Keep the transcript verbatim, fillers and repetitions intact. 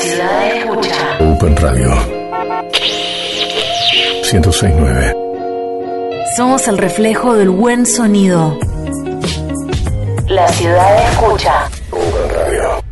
ciudad escucha. Open Radio ciento seis punto nueve. Somos el reflejo del buen sonido. La ciudad escucha. Open Radio.